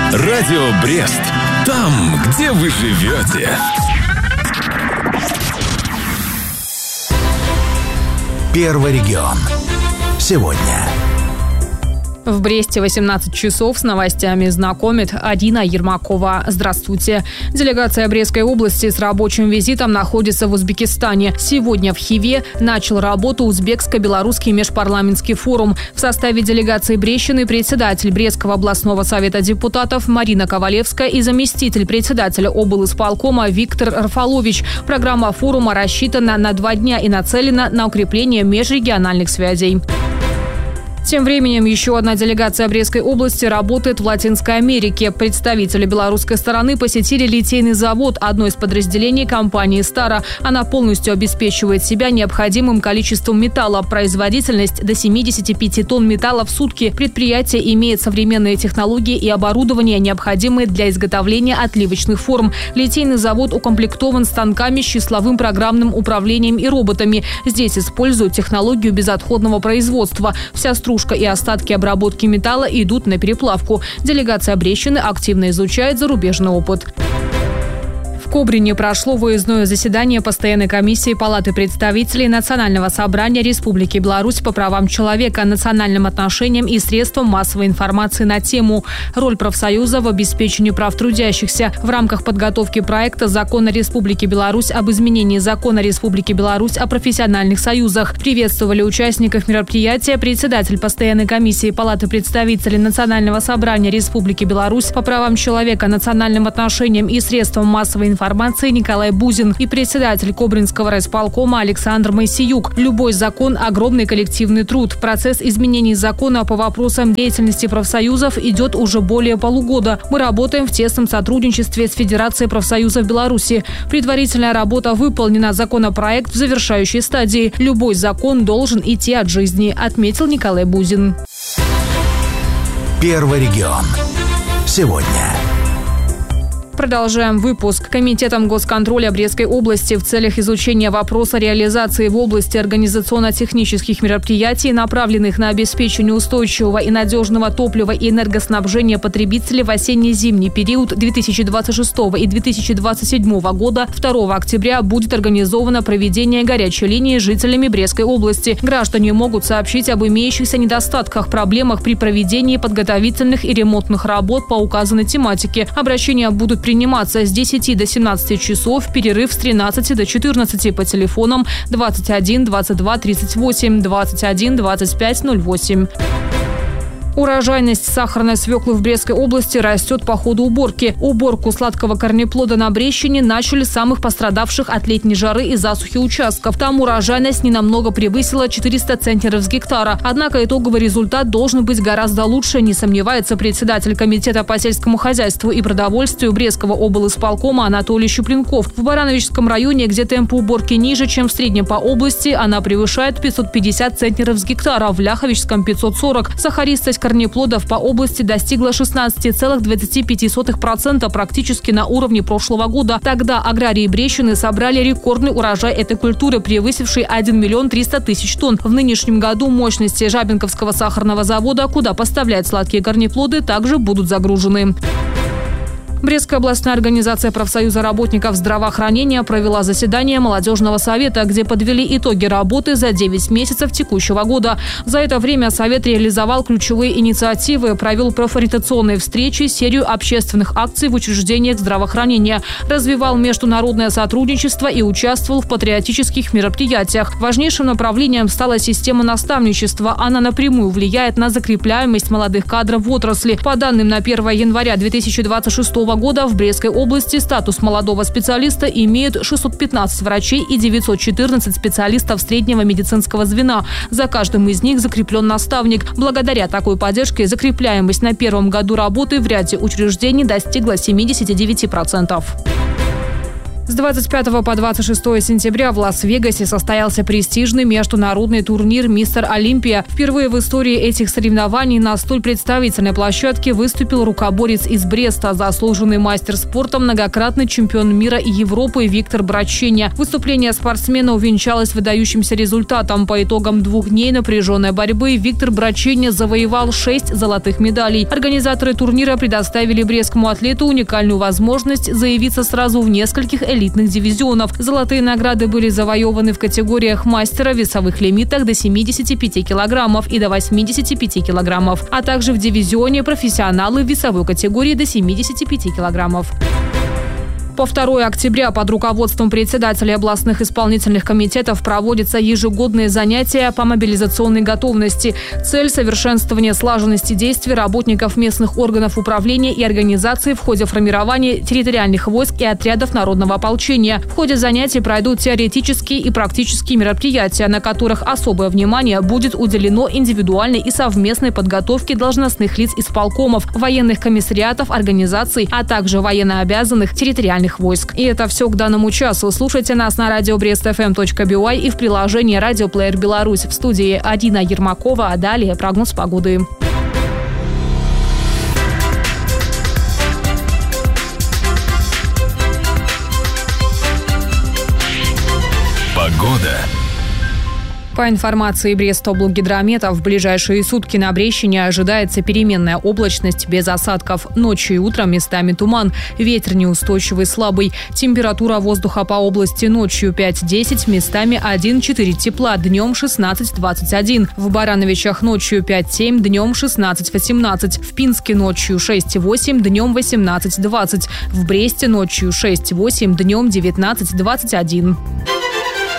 Радио Брест. Там, где вы живете. Первый регион. Сегодня. В Бресте 18 часов с новостями знакомит Арина Ермакова. Здравствуйте. Делегация Брестской области с рабочим визитом находится в Узбекистане. Сегодня в Хиве начал работу Узбекско-белорусский межпарламентский форум. В составе делегации Брестщины председатель Брестского областного совета депутатов Марина Ковалевская и заместитель председателя облисполкома Виктор Рафалович. Программа форума рассчитана на 2 дня и нацелена на укрепление межрегиональных связей. Тем временем еще одна делегация Брестской области работает в Латинской Америке. Представители белорусской стороны посетили литейный завод, одно из подразделений компании «Стара». Она полностью обеспечивает себя необходимым количеством металла. Производительность до 75 тонн металла в сутки. Предприятие имеет современные технологии и оборудование, необходимые для изготовления отливочных форм. Литейный завод укомплектован станками с числовым программным управлением и роботами. Здесь используют технологию безотходного производства. Вся стружка и остатки обработки металла идут на переплавку. Делегация Брестщины активно изучает зарубежный опыт. В Кобрине прошло выездное заседание Постоянной комиссии Палаты представителей Национального собрания Республики Беларусь по правам человека, национальным отношениям и средствам массовой информации на тему «Роль профсоюза в обеспечении прав трудящихся» в рамках подготовки проекта Закона Республики Беларусь об изменении Закона Республики Беларусь о профессиональных союзах. Приветствовали участников мероприятия председатель Постоянной комиссии Палаты представителей Национального собрания Республики Беларусь по правам человека, национальным отношениям и средствам массовой информации Николай Бузин и председатель Кобринского райисполкома Александр Моисеюк. Любой закон – огромный коллективный труд. Процесс изменений закона по вопросам деятельности профсоюзов идет уже более полугода. Мы работаем в тесном сотрудничестве с Федерацией профсоюзов Беларуси. Предварительная работа выполнена, законопроект в завершающей стадии. Любой закон должен идти от жизни, отметил Николай Бузин. Первый регион. Сегодня. Продолжаем выпуск. Комитетом госконтроля Брестской области в целях изучения вопроса реализации в области организационно-технических мероприятий, направленных на обеспечение устойчивого и надежного топлива и энергоснабжения потребителей в осенне-зимний период 2026 и 2027 года 2 октября будет организовано проведение горячей линии жителями Брестской области. Граждане могут сообщить об имеющихся недостатках, проблемах при проведении подготовительных и ремонтных работ по указанной тематике. Обращения будут приниматься с 10 до 17 часов, перерыв с 13 до 14 по телефонам 21 22 38 21 25 08. Урожайность сахарной свеклы в Брестской области растет по ходу уборки. Уборку сладкого корнеплода на Брестщине начали с самых пострадавших от летней жары и засухи участков. Там урожайность ненамного превысила 400 центнеров с гектара. Однако итоговый результат должен быть гораздо лучше, не сомневается председатель комитета по сельскому хозяйству и продовольствию Брестского облисполкома Анатолий Щупленков. В Барановичском районе, где темпы уборки ниже, чем в среднем по области, она превышает 550 центнеров с гектара, в Ляховичском 540. Сахаристость корнеплодов по области достигла 16,25%, практически на уровне прошлого года. Тогда аграрии Брестщины собрали рекордный урожай этой культуры, превысивший 1 миллион 300 тысяч тонн. В нынешнем году мощности Жабинковского сахарного завода, куда поставляют сладкие корнеплоды, также будут загружены. Брестская областная организация профсоюза работников здравоохранения провела заседание молодежного совета, где подвели итоги работы за 9 месяцев текущего года. За это время совет реализовал ключевые инициативы, провел профориентационные встречи, серию общественных акций в учреждениях здравоохранения, развивал международное сотрудничество и участвовал в патриотических мероприятиях. Важнейшим направлением стала система наставничества. Она напрямую влияет на закрепляемость молодых кадров в отрасли. По данным на 1 января 2026 года в Брестской области статус молодого специалиста имеют 615 врачей и 914 специалистов среднего медицинского звена. За каждым из них закреплен наставник. Благодаря такой поддержке закрепляемость на первом году работы в ряде учреждений достигла 79%. С 25 по 26 сентября в Лас-Вегасе состоялся престижный международный турнир «Мистер Олимпия». Впервые в истории этих соревнований на столь представительной площадке выступил рукоборец из Бреста, заслуженный мастер спорта, многократный чемпион мира и Европы Виктор Браченя. Выступление спортсмена увенчалось выдающимся результатом. По итогам 2 дней напряженной борьбы Виктор Браченя завоевал 6 золотых медалей. Организаторы турнира предоставили брестскому атлету уникальную возможность заявиться сразу в нескольких элитных дивизионов. Золотые награды были завоеваны в категориях мастера в весовых лимитах до 75 килограммов и до 85 килограммов, а также в дивизионе профессионалы в весовой категории до 75 килограммов. По 2 октября под руководством председателей областных исполнительных комитетов проводятся ежегодные занятия по мобилизационной готовности. Цель – совершенствование слаженности действий работников местных органов управления и организаций в ходе формирования территориальных войск и отрядов народного ополчения. В ходе занятий пройдут теоретические и практические мероприятия, на которых особое внимание будет уделено индивидуальной и совместной подготовке должностных лиц исполкомов, военных комиссариатов, организаций, а также военнообязанных территориальных войск. И это все к данному часу. Слушайте нас на радио brestfm.by и в приложении «Радиоплеер Беларусь». В студии Адина Ермакова, а далее прогноз погоды. Погода. По информации Брестоблгидромета, в ближайшие сутки на Брещине ожидается переменная облачность без осадков. Ночью и утром местами туман. Ветер неустойчивый, слабый. Температура воздуха по области ночью 5-10, местами 1-4 тепла, днем 16-21. В Барановичах ночью 5-7, днем 16-18. В Пинске ночью 6-8, днем 18-20. В Бресте ночью 6-8, днем 19-21.